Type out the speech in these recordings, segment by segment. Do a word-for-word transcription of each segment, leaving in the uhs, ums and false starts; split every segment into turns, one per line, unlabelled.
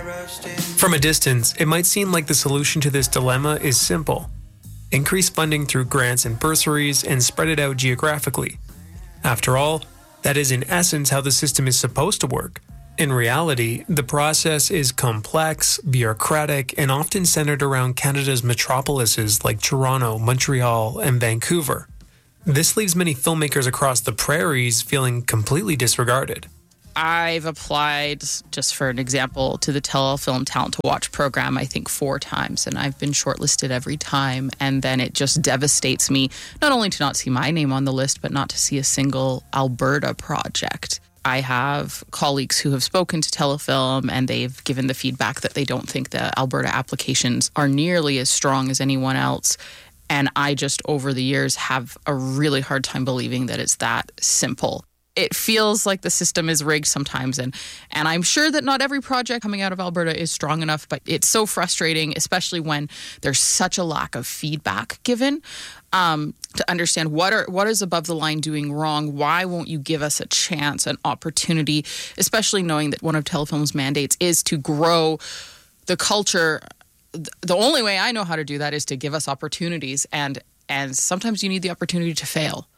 From a distance, it might seem like the solution to this dilemma is simple. Increase funding through grants and bursaries and spread it out geographically. After all, that is in essence how the system is supposed to work. In reality, the process is complex, bureaucratic, and often centered around Canada's metropolises like Toronto, Montreal, and Vancouver. This leaves many filmmakers across the prairies feeling completely disregarded.
I've applied, just for an example, to the Telefilm Talent to Watch program, I think four times, and I've been shortlisted every time. And then it just devastates me, not only to not see my name on the list, but not to see a single Alberta project. I have colleagues who have spoken to Telefilm, and they've given the feedback that they don't think the Alberta applications are nearly as strong as anyone else. And I just, over the years, have a really hard time believing that it's that simple. It feels like the system is rigged sometimes, and and I'm sure that not every project coming out of Alberta is strong enough, but it's so frustrating, especially when there's such a lack of feedback given, um, to understand what are what is Above the Line doing wrong. Why won't you give us a chance, an opportunity, especially knowing that one of Telefilm's mandates is to grow the culture. The only way I know how to do that is to give us opportunities, and and sometimes you need the opportunity to fail.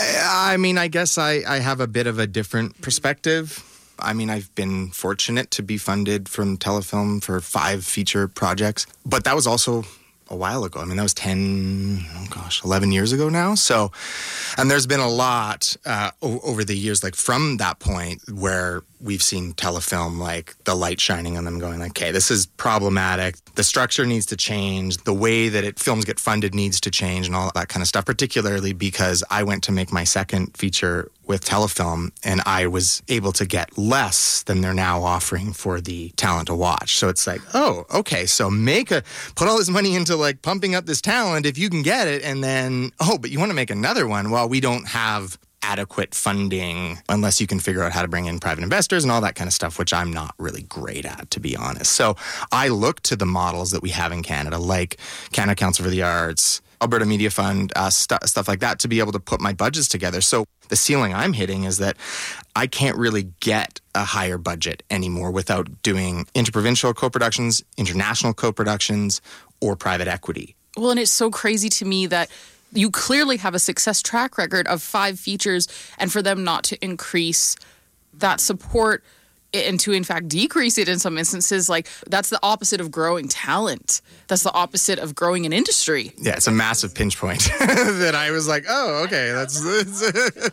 I mean, I guess I, I have a bit of a different perspective. I mean, I've been fortunate to be funded from Telefilm for five feature projects, but that was also a while ago. I mean, that was ten, oh gosh, eleven years ago now. So, and there's been a lot uh, o- over the years, like from that point where we've seen Telefilm, like the light shining on them going like, okay, this is problematic. The structure needs to change. The way that it films get funded needs to change and all that kind of stuff, particularly because I went to make my second feature with Telefilm and I was able to get less than they're now offering for the Talent to Watch. So it's like, oh, okay, so make a, put all this money into like pumping up this talent if you can get it. And then, oh, but you want to make another one? Well, we don't have adequate funding unless you can figure out how to bring in private investors and all that kind of stuff, which I'm not really great at, to be honest. So I look to the models that we have in Canada, like Canada Council for the Arts, Alberta Media Fund, uh, st- stuff like that, to be able to put my budgets together. So the ceiling I'm hitting is that I can't really get a higher budget anymore without doing interprovincial co-productions, international co-productions, or private equity.
Well, and it's so crazy to me that you clearly have a success track record of five features, and for them not to increase that support and to, in fact, decrease it in some instances, like, that's the opposite of growing talent. That's the opposite of growing an industry.
Yeah, it's a massive pinch point that I was like, oh, okay, that's, that's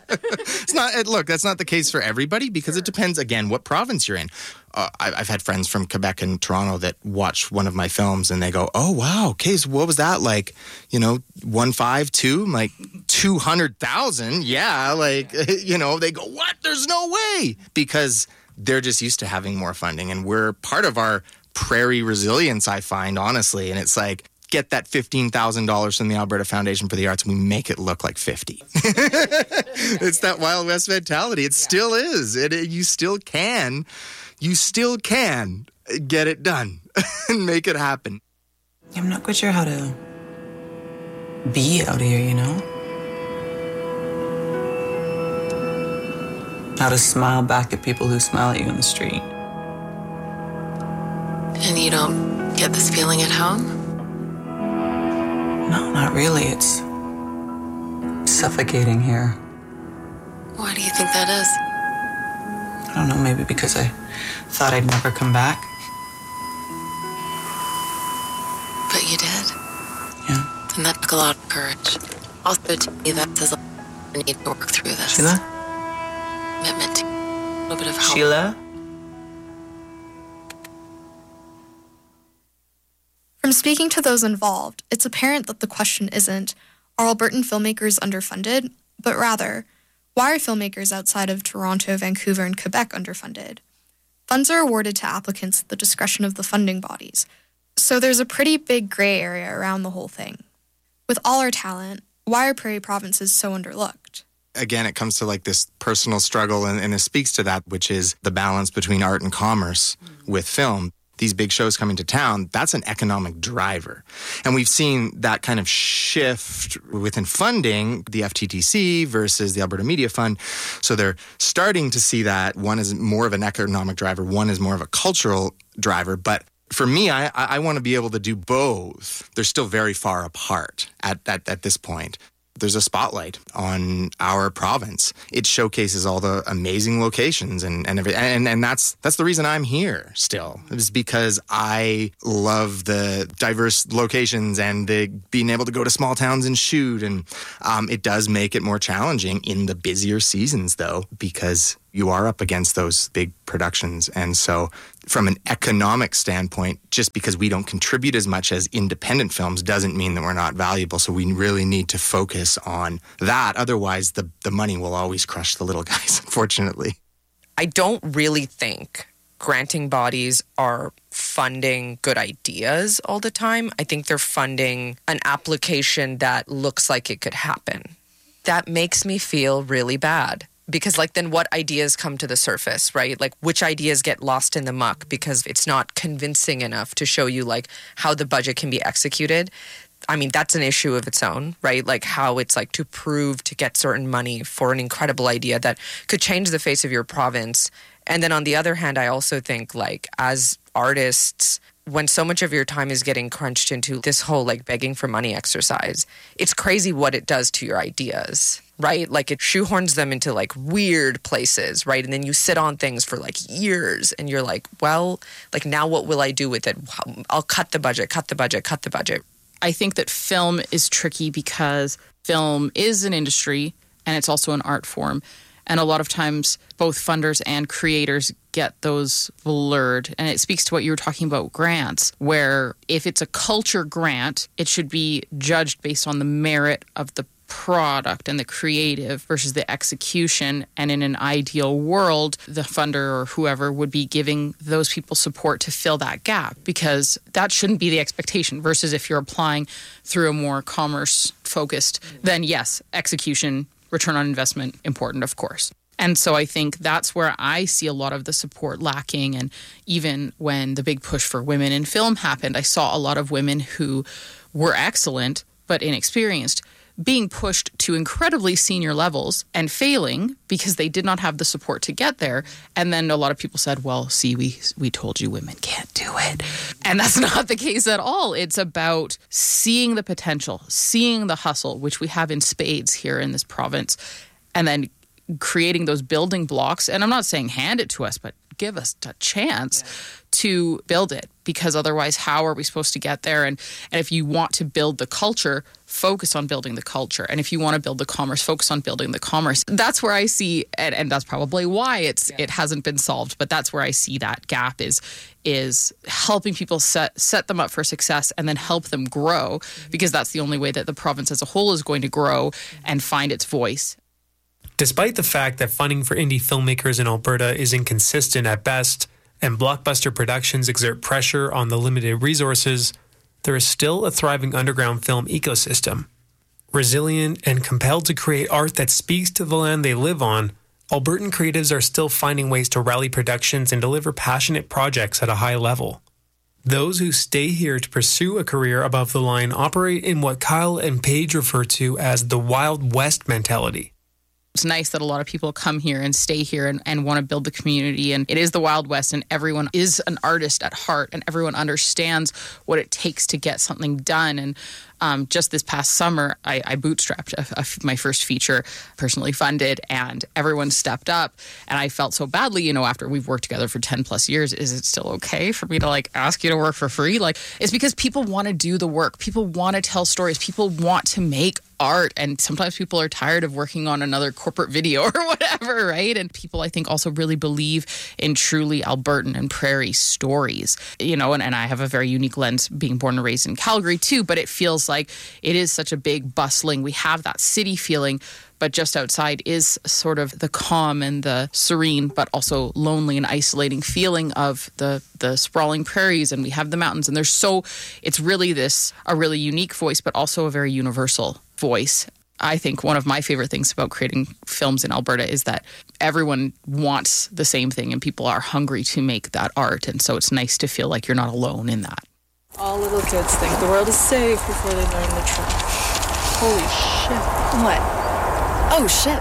it's not, look, that's not the case for everybody because it depends, again, what province you're in. Uh, I've had friends from Quebec and Toronto that watch one of my films and they go, oh, wow, okay, so what was that like? You know, one, five, two, like two hundred thousand. Yeah, like, you know, they go, what? There's no way. Because they're just used to having more funding. And we're part of our prairie resilience, I find, honestly. And it's like, get that fifteen thousand dollars from the Alberta Foundation for the Arts and we make it look like fifty. It's that Wild West mentality. It still is. It, it, you still can. You still can get it done and make it happen.
I'm not quite sure how to be out here, you know? How to smile back at people who smile at you in the street.
And you don't get this feeling at home?
No, not really. It's suffocating here.
Why do you think that is?
I don't know, maybe because I thought I'd never come back.
But you did.
Yeah.
And that took a lot of courage. Also, to me, that says a need to work through this.
Sheila?
Commitment to a little bit of help.
Sheila?
From speaking to those involved, it's apparent that the question isn't, are Albertan filmmakers underfunded? But rather, why are filmmakers outside of Toronto, Vancouver, and Quebec underfunded? Funds are awarded to applicants at the discretion of the funding bodies, so there's a pretty big gray area around the whole thing. With all our talent, why are prairie provinces so underlooked?
Again, it comes to like this personal struggle, and, and it speaks to that, which is the balance between art and commerce with film. these big shows coming to town, that's an economic driver. And we've seen that kind of shift within funding, the F T T C versus the Alberta Media Fund. So they're starting to see that one is more of an economic driver, one is more of a cultural driver. But for me, I, I want to be able to do both. They're still very far apart at, at, at this point. There's a spotlight on our province. It showcases all the amazing locations and and everything. And, and that's that's the reason I'm here still. It's because I love the diverse locations and the being able to go to small towns and shoot. And um, it does make it more challenging in the busier seasons, though, because you are up against those big productions. And so from an economic standpoint, just because we don't contribute as much as independent films doesn't mean that we're not valuable. So we really need to focus on that. Otherwise, the, the money will always crush the little guys, unfortunately.
I don't really think granting bodies are funding good ideas all the time. I think they're funding an application that looks like it could happen. That makes me feel really bad. Because, like, then what ideas come to the surface, right? Like, which ideas get lost in the muck because it's not convincing enough to show you, like, how the budget can be executed. I mean, that's an issue of its own, right? Like, how it's, like, to prove to get certain money for an incredible idea that could change the face of your province. And then on the other hand, I also think, like, as artists, when so much of your time is getting crunched into this whole, like, begging for money exercise, it's crazy what it does to your ideas, right? Like, it shoehorns them into, like, weird places, right? And then you sit on things for, like, years and you're like, well, like, now what will I do with it? I'll cut the budget, cut the budget, cut the budget.
I think that film is tricky because film is an industry and it's also an art form. And a lot of times, both funders and creators get those blurred. And it speaks to what you were talking about, grants, where if it's a culture grant, it should be judged based on the merit of the product and the creative versus the execution. And in an ideal world, the funder or whoever would be giving those people support to fill that gap, because that shouldn't be the expectation. Versus if you're applying through a more commerce-focused, then yes, execution, return on investment, important, of course. And so I think that's where I see a lot of the support lacking. And even when the big push for women in film happened, I saw a lot of women who were excellent but inexperienced being pushed to incredibly senior levels and failing because they did not have the support to get there. And then a lot of people said, well, see, we we told you women can't do it. And that's not the case at all. It's about seeing the potential, seeing the hustle, which we have in spades here in this province, and then creating those building blocks. And I'm not saying hand it to us, but give us a chance yeah. to build it, because otherwise how are we supposed to get there? And, and if you want to build the culture, focus on building the culture. And if you want to build the commerce, focus on building the commerce. That's where I see, and, and that's probably why it's yeah. it hasn't been solved, but that's where I see that gap is is helping people set set them up for success and then help them grow, mm-hmm. because that's the only way that the province as a whole is going to grow mm-hmm. and find its voice.
Despite the fact that funding for indie filmmakers in Alberta is inconsistent at best, and blockbuster productions exert pressure on the limited resources, there is still a thriving underground film ecosystem. Resilient and compelled to create art that speaks to the land they live on, Albertan creatives are still finding ways to rally productions and deliver passionate projects at a high level. Those who stay here to pursue a career above the line operate in what Kyle and Paige refer to as the Wild West mentality.
It's nice that a lot of people come here and stay here and, and want to build the community. And it is the Wild West, and everyone is an artist at heart, and everyone understands what it takes to get something done. And um, just this past summer, I, I bootstrapped a, a, my first feature, personally funded, and everyone stepped up. And I felt so badly, you know, after we've worked together for ten plus years, is it still okay for me to like ask you to work for free? Like, it's because people want to do the work. People want to tell stories. People want to make art, and sometimes people are tired of working on another corporate video or whatever, right? And people, I think, also really believe in truly Albertan and prairie stories, you know, and, and I have a very unique lens being born and raised in Calgary too, but it feels like it is such a big bustling, we have that city feeling, but just outside is sort of the calm and the serene, but also lonely and isolating feeling of the the sprawling prairies, and we have the mountains, and there's so, it's really this, a really unique voice, but also a very universal voice. I think one of my favorite things about creating films in Alberta is that everyone wants the same thing and people are hungry to make that art. And so it's nice to feel like you're not alone in that.
All little kids think the world is safe before they learn the truth. Holy shit.
What? Oh, shit.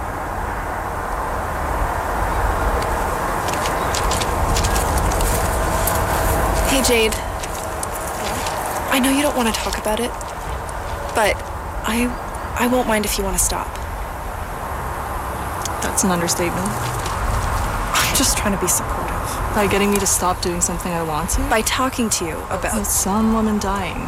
Hey, Jade. I know you don't want to talk about it, but I I won't mind if you want to stop.
That's an understatement.
I'm just trying to be supportive.
By getting me to stop doing something I want to?
By talking to you about
With some woman dying.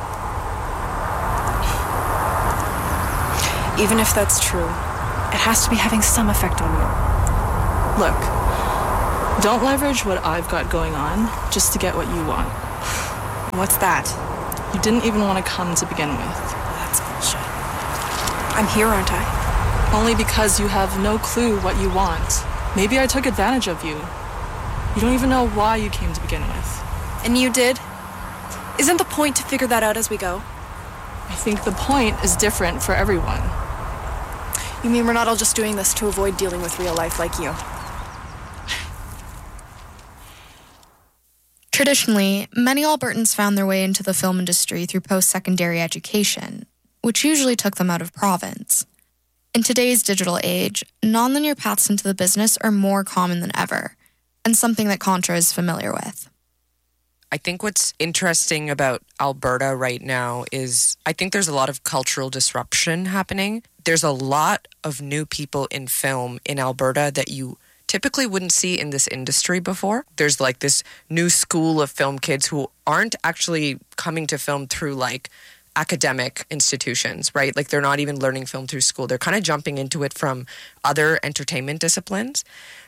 Even if that's true, it has to be having some effect on you.
Look, don't leverage what I've got going on just to get what you want.
What's that?
You didn't even want to come to begin with.
That's bullshit. I'm here, aren't I?
Only because you have no clue what you want. Maybe I took advantage of you. You don't even know why you came to begin with.
And you did? Isn't the point to figure that out as we go?
I think the point is different for everyone.
You mean we're not all just doing this to avoid dealing with real life like you?
Traditionally, many Albertans found their way into the film industry through post-secondary education, which usually took them out of province. In today's digital age, nonlinear paths into the business are more common than ever, and something that Contra is familiar with.
I think what's interesting about Alberta right now is I think there's a lot of cultural disruption happening. There's a lot of new people in film in Alberta that you typically wouldn't see in this industry before. There's like this new school of film kids who aren't actually coming to film through like academic institutions, right? Like they're not even learning film through school. They're kind of jumping into it from other entertainment disciplines.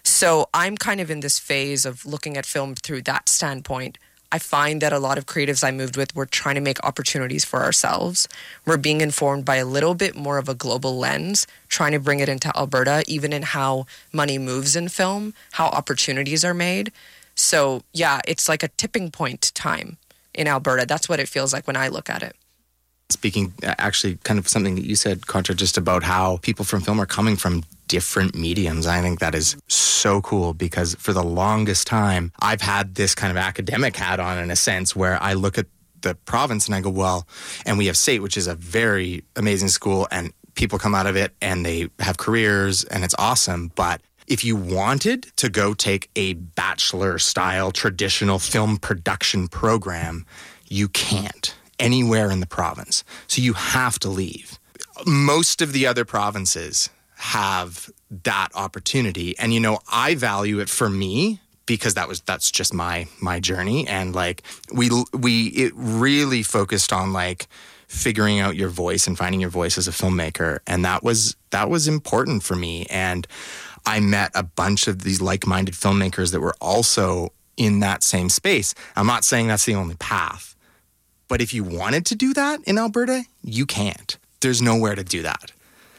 So I'm kind of in this phase of looking at film through that standpoint. I find that a lot of creatives I moved with were trying to make opportunities for ourselves. We're being informed by a little bit more of a global lens, trying to bring it into Alberta, even in how money moves in film, how opportunities are made. So yeah, it's like a tipping point time in Alberta. That's what it feels like when I look at it.
Speaking, actually, kind of something that you said, Contra, just about how people from film are coming from different mediums. I think that is so cool because for the longest time, I've had this kind of academic hat on in a sense where I look at the province and I go, well, and we have SAIT, which is a very amazing school, and people come out of it and they have careers and it's awesome. But if you wanted to go take a bachelor style traditional film production program, you can't anywhere in the province. So you have to leave. Most of the other provinces have that opportunity. And, you know, I value it for me because that was, that's just my, my journey. And like, we, we, it really focused on like figuring out your voice and finding your voice as a filmmaker. And that was, that was important for me. And I met a bunch of these like-minded filmmakers that were also in that same space. I'm not saying that's the only path, but if you wanted to do that in Alberta, you can't. There's nowhere to do that.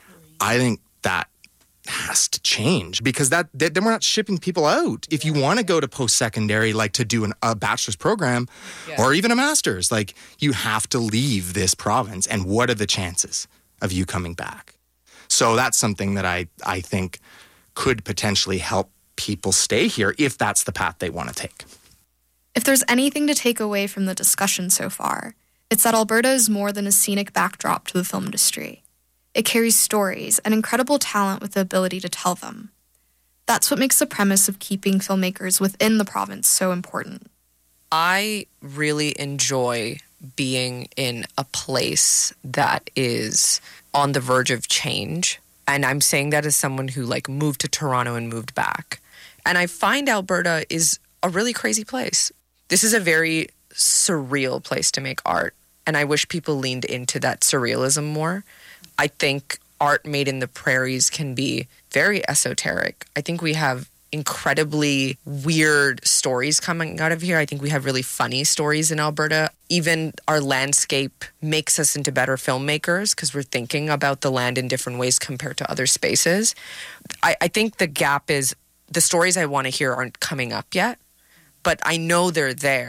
I think that has to change because that, that then we're not shipping people out. If you want to go to post-secondary, like to do an, a bachelor's program yeah. or even a master's, like you have to leave this province. And what are the chances of you coming back? So that's something that I, I think could potentially help people stay here if that's the path they want to take.
If there's anything to take away from the discussion so far, it's that Alberta is more than a scenic backdrop to the film industry. It carries stories and incredible talent with the ability to tell them. That's what makes the premise of keeping filmmakers within the province so important.
I really enjoy being in a place that is on the verge of change. And I'm saying that as someone who like moved to Toronto and moved back. And I find Alberta is a really crazy place. This is a very surreal place to make art. And I wish people leaned into that surrealism more. I think art made in the prairies can be very esoteric. I think we have incredibly weird stories coming out of here. I think we have really funny stories in Alberta. Even our landscape makes us into better filmmakers because we're thinking about the land in different ways compared to other spaces. I, I think the gap is the stories I want to hear aren't coming up yet, but I know they're there,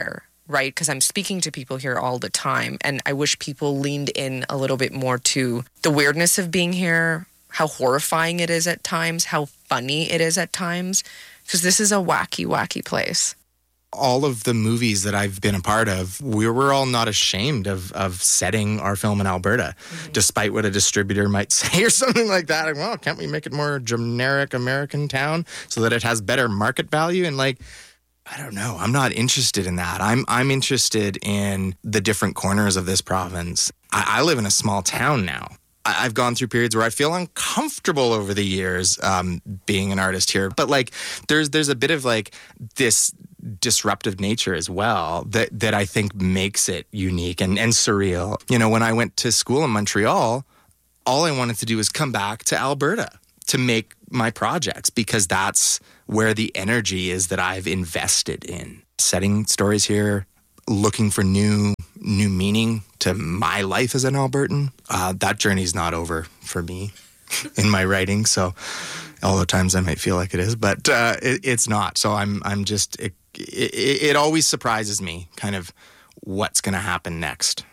right? Because I'm speaking to people here all the time, and I wish people leaned in a little bit more to the weirdness of being here, how horrifying it is at times, how funny it is at times, because this is a wacky, wacky place.
All of the movies that I've been a part of, we were all not ashamed of of setting our film in Alberta, mm-hmm. despite what a distributor might say or something like that. Like, well, can't we make it more generic American town so that it has better market value? And like, I don't know. I'm not interested in that. I'm I'm interested in the different corners of this province. I, I live in a small town now. I, I've gone through periods where I feel uncomfortable over the years um, being an artist here. But like, there's there's a bit of like this disruptive nature as well that that I think makes it unique and, and surreal. You know, when I went to school in Montreal, all I wanted to do was come back to Alberta to make my projects because that's where the energy is that I've invested in. Setting stories here, looking for new new meaning to my life as an Albertan. Uh, that journey's not over for me in my writing. So all the times I might feel like it is, but uh, it, it's not. So I'm I'm just... It, It, it always surprises me kind of what's going to happen next.